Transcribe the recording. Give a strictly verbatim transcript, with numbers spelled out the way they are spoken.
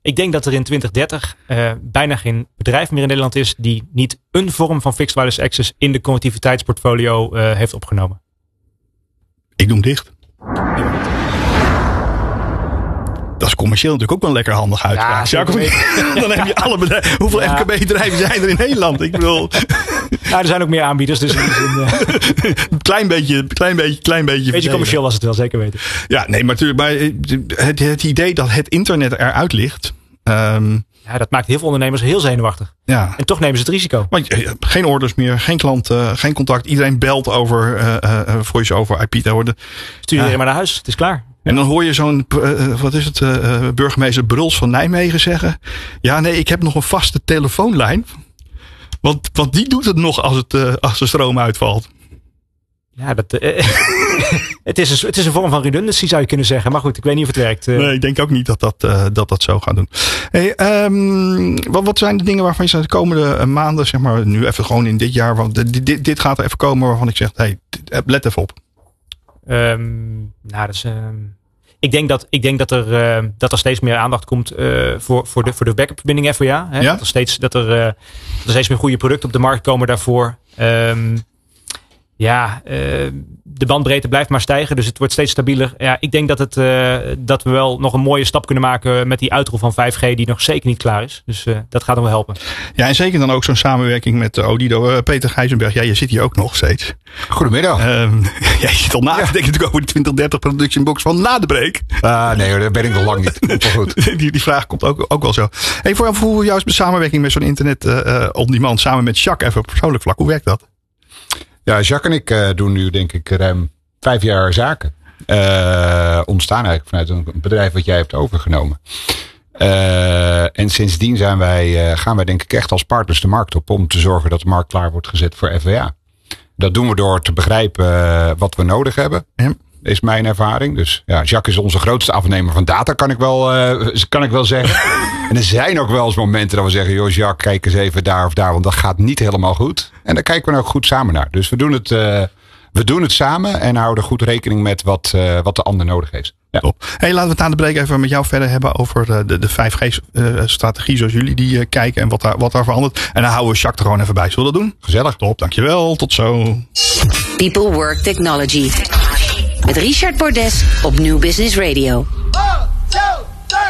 Ik denk dat er in twintig dertig uh, bijna geen bedrijf meer in Nederland is die niet een vorm van fixed wireless access in de connectiviteitsportfolio uh, heeft opgenomen. Ik doe hem dicht. Dat is commercieel natuurlijk ook wel lekker handig uitspraak. Ja, dan heb je alle bedrijven. Hoeveel ja. M K B-bedrijven zijn er in Nederland? Ik bedoel. Nou, er zijn ook meer aanbieders. Dus in die zin, uh... klein beetje, klein beetje, klein beetje. Beetje commercieel was het wel, zeker weten. Ja, nee, maar natuurlijk. Maar het, het idee dat het internet eruit ligt. Um, ja, dat maakt heel veel ondernemers heel zenuwachtig. Ja. En toch nemen ze het risico. Want uh, geen orders meer, geen klanten, geen contact. Iedereen belt over uh, uh, voice over I P te worden. Stuur je uh, maar naar huis. Het is klaar. En dan hoor je zo'n, uh, wat is het, uh, burgemeester Bruls van Nijmegen zeggen. Ja, nee, ik heb nog een vaste telefoonlijn. Want, want die doet het nog als, het, uh, als de stroom uitvalt. Ja, dat, uh, het, is een, het is een vorm van redundancy zou je kunnen zeggen. Maar goed, ik weet niet of het werkt. Uh. Nee, ik denk ook niet dat dat, uh, dat, dat zo gaat doen. Hey, um, wat, wat zijn de dingen waarvan je zegt de komende maanden, zeg maar nu even gewoon in dit jaar. Want dit, dit, dit gaat er even komen waarvan ik zeg, hey, let even op. Um, nou, dat is... Um... Ik denk dat, ik denk dat, er, uh, dat er steeds meer aandacht komt uh, voor, voor de, voor de backup-verbinding F W A. Hè? Ja? Dat er steeds, dat er, uh, dat er steeds meer goede producten op de markt komen daarvoor. Um, ja, uh, de bandbreedte blijft maar stijgen. Dus het wordt steeds stabieler. Ja, ik denk dat, het, uh, dat we wel nog een mooie stap kunnen maken met die uitrol van vijf G die nog zeker niet klaar is. Dus uh, dat gaat nog wel helpen. Ja, en zeker dan ook zo'n samenwerking met uh, Odido. Uh, Peter Gijzenberg, ja, je zit hier ook nog steeds. Goedemiddag. Um, ja, je zit al na te denken natuurlijk over de twintig dertig production box van na de break. Uh, nee hoor, dat ben ik nog lang niet. Wel goed. die, die vraag komt ook, ook wel zo. Hey, voor, voor jou is de samenwerking met zo'n internet uh, uh, on demand samen met Jacques even op persoonlijk vlak. Hoe werkt dat? Ja, Jacques en ik uh, doen nu denk ik ruim vijf jaar zaken. Uh, ontstaan eigenlijk vanuit een bedrijf wat jij hebt overgenomen. Uh, en sindsdien zijn wij, uh, gaan wij denk ik echt als partners de markt op om te zorgen dat de markt klaar wordt gezet voor F W A. Dat doen we door te begrijpen uh, wat we nodig hebben. Ja. Is mijn ervaring. Dus ja, Jacques is onze grootste afnemer van data, kan ik wel, uh, kan ik wel zeggen. En er zijn ook wel eens momenten dat we zeggen, joh Jacques, kijk eens even daar of daar, want dat gaat niet helemaal goed. En daar kijken we ook goed samen naar. Dus we doen het, uh, we doen het samen en houden goed rekening met wat, uh, wat de ander nodig heeft. Ja. Top. Hey, laten we het aan de break even met jou verder hebben over de, de vijf G-strategie zoals jullie die uh, kijken en wat daar, wat daar verandert. En dan houden we Jacques er gewoon even bij. Zullen we dat doen? Gezellig. Top, dankjewel. Tot zo. People Work Technology. Met Richard Bordes op New Business Radio.